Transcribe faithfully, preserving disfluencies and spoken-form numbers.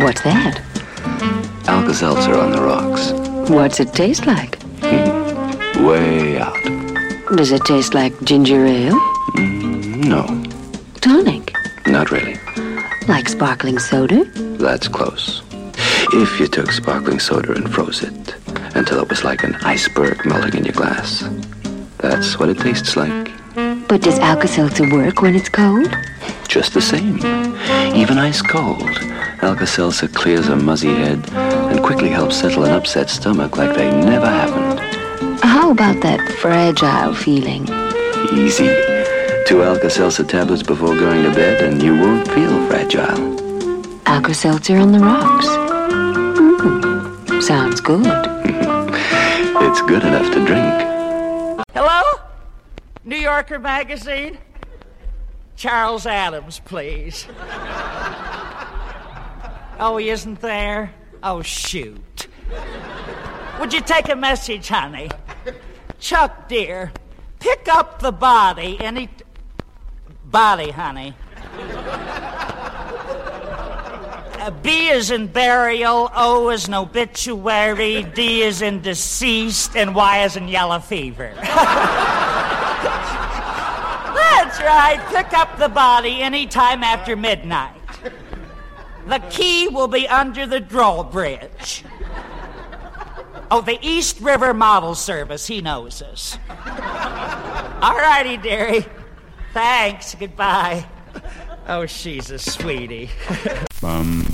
What's that? Alka-Seltzer on the rocks. What's it taste like? Mm. Way out. Does it taste like ginger ale? Mm, no. Tonic? Not really. Like sparkling soda? That's close. If you took sparkling soda and froze it until it was like an iceberg melting in your glass, that's what it tastes like. But does Alka-Seltzer work when it's cold? Just the same. Even ice cold, Alka-Seltzer clears a muzzy head and quickly helps settle an upset stomach like they never happened. How about that fragile feeling? Easy. Two Alka-Seltzer tablets before going to bed and you won't feel fragile. Alka-Seltzer on the rocks. Mm, sounds good. It's good enough to drink. Hello? New Yorker magazine? Charles Adams, please. Oh, he isn't there? Oh, shoot. Would you take a message, honey? Chuck, dear, pick up the body any... T- body, honey. Uh, B is in burial, O is in obituary, D is in deceased, and Y is in yellow fever. That's right. Pick up the body anytime after midnight. The key will be under the drawbridge. Oh, the East River Model Service. He knows us. All righty, dearie. Thanks. Goodbye. Oh, she's a sweetie. Bum.